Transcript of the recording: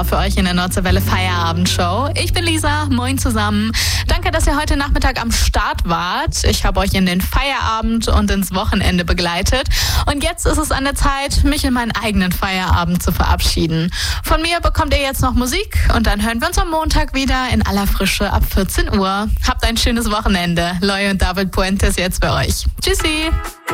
Für euch in der Nordseewelle Feierabendshow. Ich bin Lisa, moin zusammen. Danke, dass ihr heute Nachmittag am Start wart. Ich habe euch in den Feierabend und ins Wochenende begleitet. Und jetzt ist es an der Zeit, mich in meinen eigenen Feierabend zu verabschieden. Von mir bekommt ihr jetzt noch Musik und dann hören wir uns am Montag wieder in aller Frische ab 14 Uhr. Habt ein schönes Wochenende. Loy und David Puentes jetzt für euch. Tschüssi!